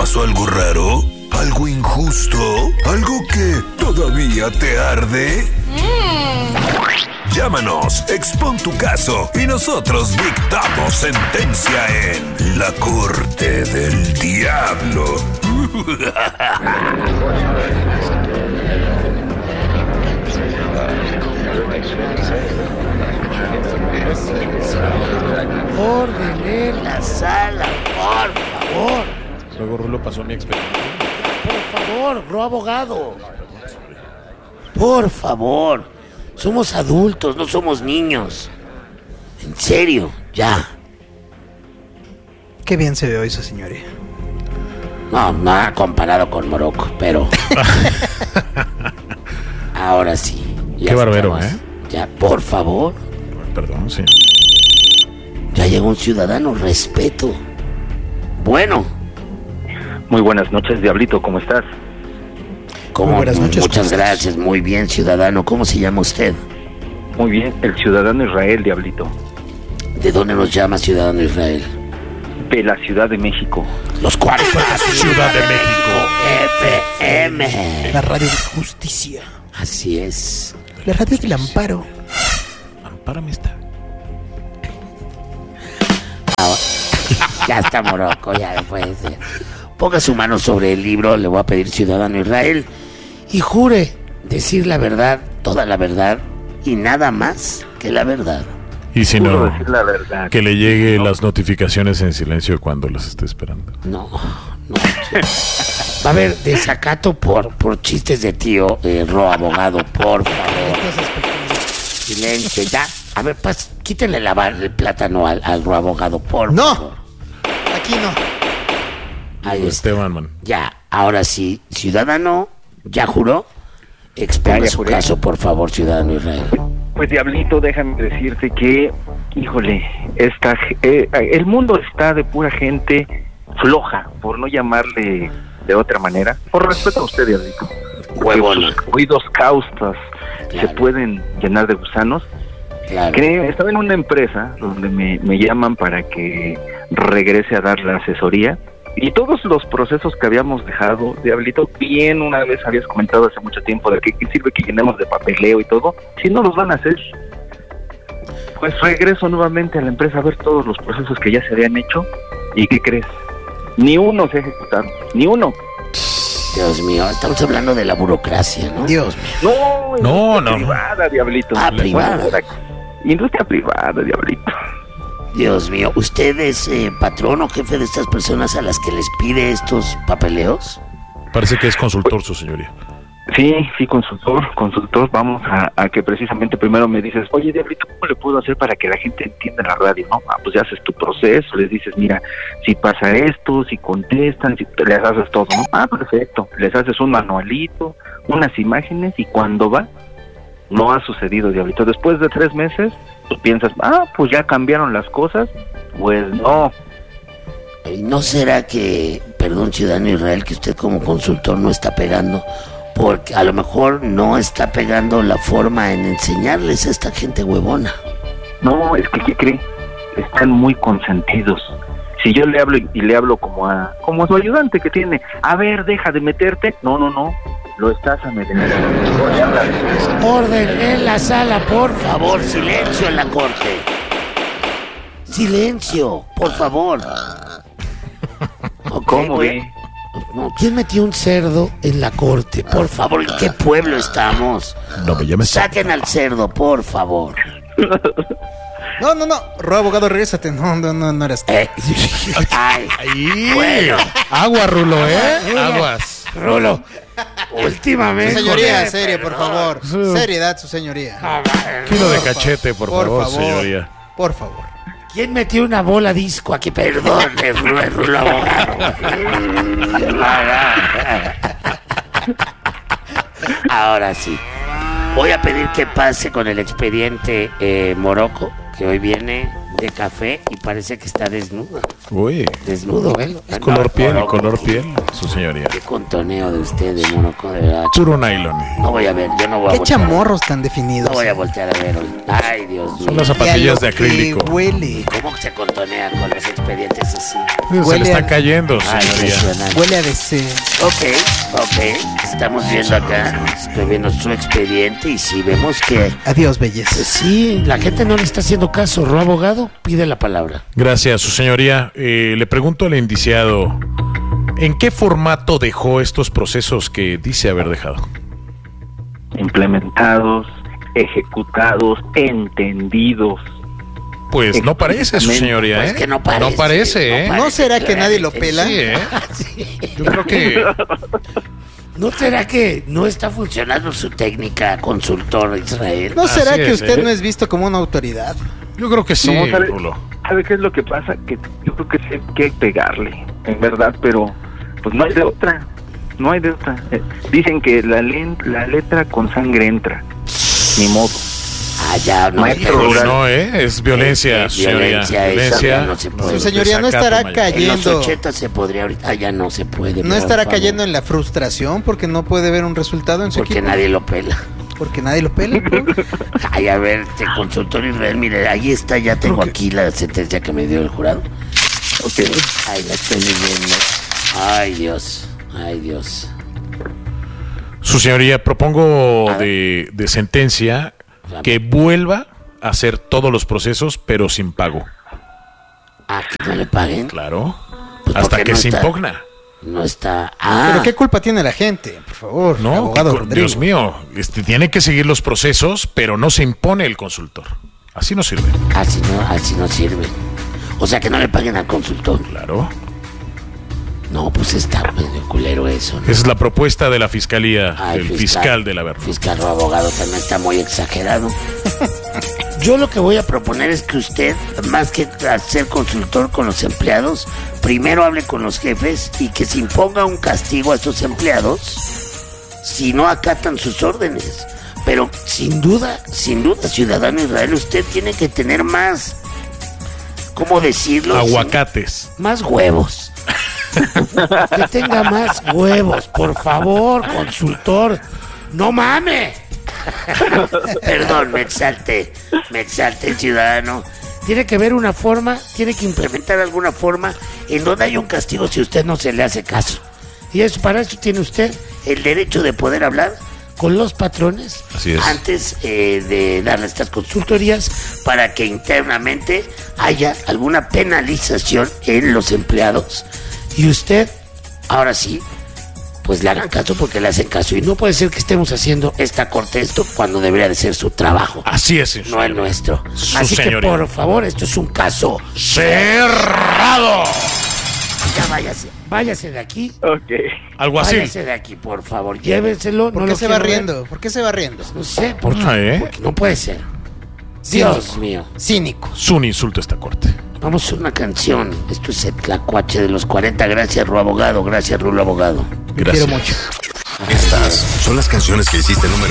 pasó algo raro? ¿Algo injusto? ¿Algo que todavía te arde? Llámanos, expon tu caso y nosotros dictamos sentencia en La Corte del Diablo. Orden en la sala, por favor. Luego Rulo pasó mi experiencia. Por favor, Ro abogado. Por favor. Somos adultos, no somos niños. En serio, ya. Qué bien se ve hoy esa señoría. No, nada comparado con Morocco, pero... Ahora sí. Qué barbero, Ya, por favor. Perdón, sí. Ya llegó un ciudadano, respeto. Bueno. Muy buenas noches, Diablito, ¿cómo estás? ¿Cómo? Muy buenas noches. Muchas gracias, muy bien, ciudadano. ¿Cómo se llama usted? Muy bien, el ciudadano Israel, Diablito. ¿De dónde nos llama ciudadano Israel? De la Ciudad de México. Los 40 Ciudad de México FM. La radio de justicia. Así es. La radio del amparo. Ampárame esta. Ya está Morocco, ya no puede ser. Ponga su mano sobre el libro, le voy a pedir ciudadano Israel, y jure decir la verdad, toda la verdad, y nada más que la verdad. Y si Juro no, decir la verdad. que le llegue las notificaciones en silencio cuando las esté esperando. No. Va a haber desacato por chistes de tío, Ro abogado, por favor. Silencio, ya. A ver, quítenle el plátano al Ro abogado, por favor. Aquí no. Ahí está. Esteban, man. Ya, ahora sí, ciudadano, ¿ya juró? Exponga Ya su juré. caso, por favor, ciudadano Israel. Pues, Diablito, déjame decirte que, híjole, el mundo está de pura gente floja, por no llamarle de otra manera. Por respeto a usted, Diablito. Huevona. Sus oídos caustas se Claro. pueden llenar de gusanos. Claro. Estaba en una empresa donde me llaman para que regrese a dar la asesoría y todos los procesos que habíamos dejado, Diablito, bien una vez habías comentado hace mucho tiempo de que qué sirve que llenemos de papeleo y todo, si no los van a hacer. Pues regreso nuevamente a la empresa a ver todos los procesos que ya se habían hecho y ¿qué crees? Ni uno se ejecutaron, ni uno. Dios mío, estamos hablando de la burocracia, ¿no? Dios mío. No. Privada, Diablito. Ah, privada. Bueno, industria privada, Diablito. Dios mío, ¿usted es patrón o jefe de estas personas a las que les pide estos papeleos? Parece que es consultor, su señoría. Sí, consultor, vamos a que precisamente primero me dices, oye, Diablito, ¿cómo le puedo hacer para que la gente entienda la radio, no? Pues ya haces tu proceso, les dices, mira, si pasa esto, si contestan, si les haces todo, ¿no? Perfecto, les haces un manualito, unas imágenes y cuando va, no ha sucedido, Diablito. Después de 3 meses, tú piensas, pues ya cambiaron las cosas, pues no. ¿Y no será que, perdón, ciudadano Israel, que usted como consultor no está pegando? Porque a lo mejor no está pegando la forma en enseñarles a esta gente huevona. No, es que, ¿qué cree? Están muy consentidos. Si yo le hablo y le hablo como a su ayudante que tiene, a ver, deja de meterte. No, lo estás amedrentando. Orden en la sala, por favor, silencio en la corte. Silencio, por favor. Okay, ¿Cómo ve? No, ¿quién metió un cerdo en la corte? Por favor, ¿en qué pueblo estamos? No me llames. Saquen al cerdo, por favor. No. Ro abogado, regrésate. No eras tú. Ay, Ahí. bueno. Agua, Rulo, Aguas. Rulo, últimamente. Su señoría, Joder, serio, por favor. Seriedad, su señoría. Kilo de cachete, por favor, señoría. Por favor. ¿Quién metió una bola disco aquí? Perdón, es Rulo abogado. Ahora sí. Voy a pedir que pase con el expediente Morocco, que hoy viene de café y parece que está desnudo. Uy. Desnudo, ¿eh? Es color piel. su señoría. Qué contoneo de usted, de monoco, de verdad. Puro nylon. No voy a ver, yo no voy a Qué voltear. chamorros tan definidos. No voy a voltear a ver hoy. Ay, Dios mío. Son las Y a zapatillas lo de acrílico. que huele. ¿Cómo se contonean con los expedientes así? Se Huele le está a- cayendo, Ay, señoría. impresionante. Huele a DC. Ok. Estamos viendo acá. Estoy viendo su expediente y si vemos que... Adiós, pues belleza. sí, la gente no le está haciendo caso. Ro abogado, pide la palabra. Gracias, su señoría. Le pregunto al indiciado, ¿en qué formato dejó estos procesos que dice haber dejado? Implementados, ejecutados, entendidos. Pues no parece, su señoría, Pues ¿eh? que no parece, No parece, ¿eh? no ¿No será que nadie lo claramente. pela? Sí, ¿eh? Yo creo que... ¿No será que no está funcionando su técnica, consultor Israel? ¿No será Así que es, usted ¿eh? no es visto como una autoridad? Yo creo que sí, No, Rulo. ¿Sabe qué es lo que pasa? Que yo creo que sí hay que pegarle, en verdad, pero pues no hay de otra. No hay de otra. Dicen que la letra con sangre entra. Ni modo. Ah, ya, no, Maestro pero rural. No, es violencia, su señoría. violencia, esa ya no se puede. Su señoría no estará Desacato mayor. En los cayendo. 80 se podría ahorita, ya no se puede. No por estará favor, cayendo en la frustración porque no puede ver un resultado en su porque equipo. nadie lo pela. Porque nadie lo pela. Ay, a ver, consultor Israel, mire, ahí está, ya tengo aquí la sentencia que me dio el jurado. Ok. Ay, la estoy leyendo. Ay, Dios. Ay, Dios. Su señoría, propongo A ver. de sentencia que vuelva a hacer todos los procesos, pero sin pago. Ah, que no le paguen. Claro. Pues Hasta porque que no se está. impugna. No está. Ah, Pero qué culpa tiene la gente, por favor. No, abogado que- Rodrigo. Dios mío, tiene que seguir los procesos, pero no se impone el consultor. Así no sirve. así no sirve. O sea, que no le paguen al consultor. Claro. No, pues está medio culero eso, ¿no? Esa es la propuesta de la fiscalía, Ay, del fiscal de la verdad. Fiscal o abogado también está muy exagerado. Yo lo que voy a proponer es que usted, más que ser consultor con los empleados, primero hable con los jefes y que se imponga un castigo a estos empleados si no acatan sus órdenes. Pero sin duda, ciudadano Israel, usted tiene que tener más, ¿cómo decirlo? Aguacates. Más huevos. Que tenga más huevos, por favor, consultor. ¡No mame! Perdón, me exalté, ciudadano. Tiene que haber una forma, tiene que implementar alguna forma en donde haya un castigo si usted no se le hace caso. Y eso, para eso tiene usted el derecho de poder hablar con los patrones Así es. antes de darle estas consultorías para que internamente haya alguna penalización en los empleados y usted, ahora sí, pues le hagan caso porque le hacen caso y no puede ser que estemos haciendo esta corte esto cuando debería de ser su trabajo, Así es, señor. no el nuestro. Su Así que señoría. por favor, esto es un caso. ¡Cerrado! Ya váyase de aquí. Ok. Alguacil. Váyase de aquí, por favor, llévenselo. ¿Por no qué lo se va quiero ver. riendo? ¿Por qué se va riendo? No sé, porque no puede ser. Dios Cínico. mío. Cínico. Es un insulto a esta corte. Vamos a una canción. Esto es el Tlacuache de los 40. Gracias, Ru Abogado. Gracias, Rulo Abogado. Me Gracias. quiero mucho. Estas son las canciones que hiciste número